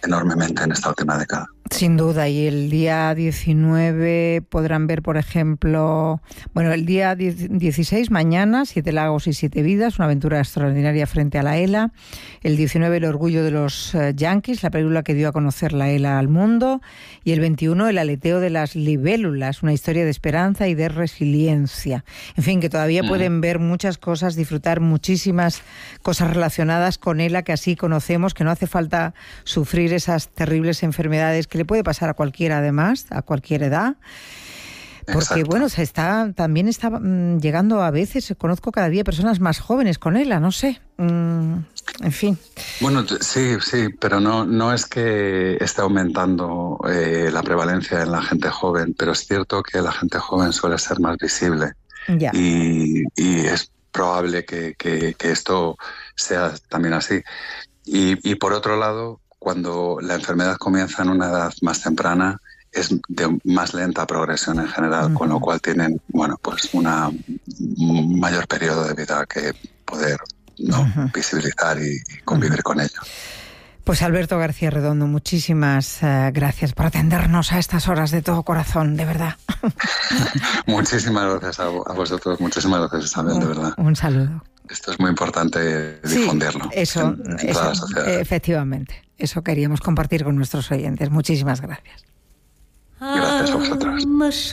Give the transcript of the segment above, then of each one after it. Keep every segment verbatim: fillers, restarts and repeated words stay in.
enormemente en esta última década. Sin duda, y el día diecinueve podrán ver, por ejemplo, bueno, el día dieciséis, mañana, Siete lagos y siete vidas, una aventura extraordinaria frente a la ELA. El diecinueve, El orgullo de los uh, Yankees, la película que dio a conocer la ELA al mundo. Y el veintiuno, El aleteo de las libélulas, una historia de esperanza y de resiliencia. En fin, que todavía mm. pueden ver muchas cosas, disfrutar muchísimas cosas relacionadas con ELA que así conocemos, que no hace falta sufrir esas terribles enfermedades que le puede pasar a cualquiera, además, a cualquier edad. Porque, Exacto. bueno, se está también está mmm, llegando a veces, conozco cada día personas más jóvenes con ELA, no sé, mmm, en fin. Bueno, sí, sí, pero no, no es que esté aumentando eh, la prevalencia en la gente joven, pero es cierto que la gente joven suele ser más visible. Ya. Y, y es probable que, que, que esto sea también así. Y, y por otro lado, cuando la enfermedad comienza en una edad más temprana, es de más lenta progresión en general, uh-huh. con lo cual tienen, bueno, pues una, un mayor periodo de vida que poder ¿no? uh-huh. visibilizar y, y convivir uh-huh. con ello. Pues Alberto García Redondo, muchísimas uh, gracias por atendernos a estas horas de todo corazón, de verdad. Muchísimas gracias a, a vosotros, muchísimas gracias Isabel, de verdad. Un saludo. Esto es muy importante difundirlo. Sí, eso, en, en eso toda la sociedad. Efectivamente. Eso queríamos compartir con nuestros oyentes. Muchísimas gracias. Gracias a vosotros.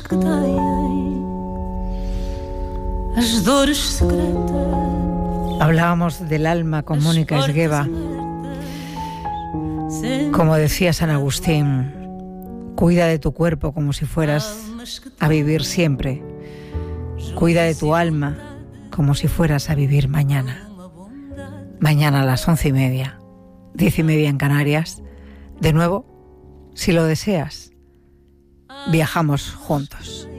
Hablábamos del alma con Mónica Esgueva. Como decía San Agustín, cuida de tu cuerpo como si fueras a vivir siempre. Cuida de tu alma como si fueras a vivir mañana. Mañana a las once y media, diez y media en Canarias. De nuevo, si lo deseas, viajamos juntos.